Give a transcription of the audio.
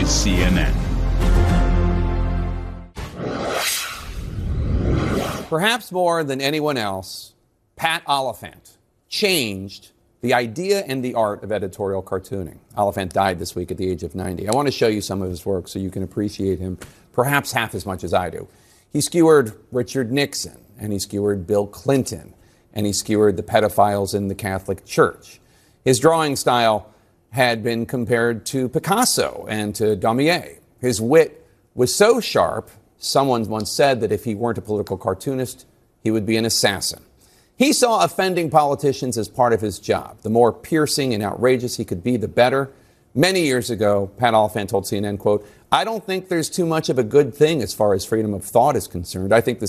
CNN. Perhaps more than anyone else, Pat Oliphant changed the idea and the art of editorial cartooning. Oliphant died this week at the age of 90. I want to show you some of his work so you can appreciate him perhaps half as much as I do. He skewered Richard Nixon, and he skewered Bill Clinton, and he skewered the pedophiles in the Catholic Church. His drawing style had been compared to Picasso and to Daumier. His wit was so sharp, someone once said that if he weren't a political cartoonist, he would be an assassin. He saw offending politicians as part of his job. The more piercing and outrageous he could be, the better. Many years ago, Pat Oliphant told CNN, quote, "I don't think there's too much of a good thing as far as freedom of thought is concerned. I think the